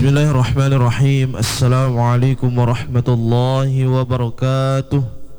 Bismillahirrahmanirrahim. Assalamualaikum warahmatullahi wabarakatuh.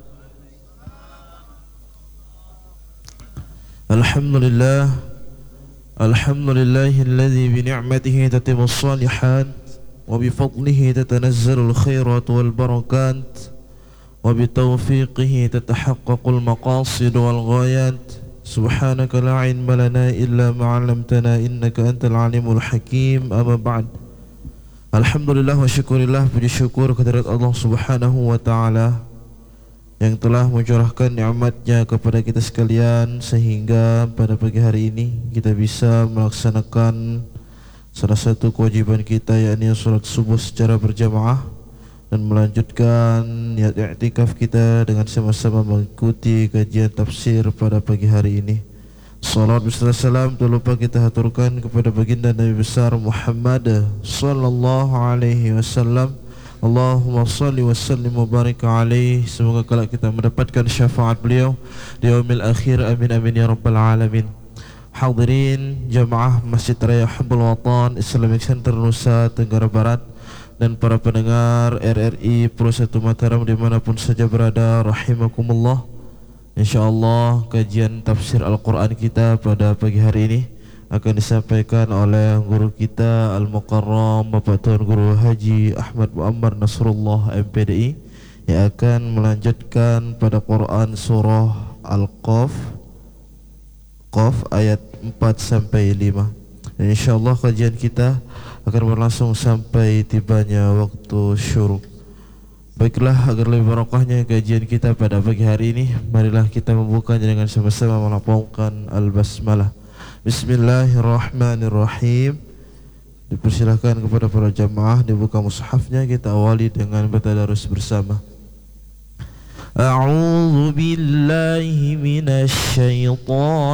Alhamdulillah. Alhamdulillahilladzi bi ni'matihi tatimmus shalihat wa bi fadlihi tatanazzalul khairat wal barakat wa bi tawfiqihi tatahaqqaqul maqasid wal ghayat. Subhanaka la ilma lana illa ma 'allamtana innaka antal alimul hakim. Amma ba'd. Alhamdulillah wa syukurillah, puji syukur kehadirat Allah Subhanahu wa taala yang telah mencurahkan nikmat-Nya kepada kita sekalian sehingga pada pagi hari ini kita bisa melaksanakan salah satu kewajiban kita, yakni salat subuh secara berjamaah, dan melanjutkan niat i'tikaf kita dengan sama-sama mengikuti kajian tafsir pada pagi hari ini. Salawat beserta salam tak lupa kita haturkan kepada baginda Nabi besar Muhammad sallallahu alaihi wasallam. Allahumma salli wa sallim wa barik alaihi. Semoga kelak kita mendapatkan syafaat beliau di yaumil akhir. Amin amin ya rabbal alamin. Hadirin jamaah Masjid Raya Hubbul Watan Islamic Center Nusa Tenggara Barat dan para pendengar RRI Pro 1 Mataram dimanapun saja berada, rahimakumullah. InsyaAllah kajian tafsir Al-Quran kita pada pagi hari ini akan disampaikan oleh guru kita Al-Mukarram Bapak Tuan Guru Haji Ahmad Muammar Nasrullah MPDI, yang akan melanjutkan pada Quran surah Al-Qaf ayat 4-5. Dan insyaAllah kajian kita akan berlangsung sampai tibanya waktu syuruk. Baiklah, agar lebih barokahnya kajian kita pada pagi hari ini, marilah kita membukanya dengan sama-sama melafalkan Al-Basmalah. Bismillahirrahmanirrahim. Dipersilahkan kepada para jamaah dibuka mushafnya, kita awali dengan bertadarus bersama. A'udzu billahi minasy syaithanir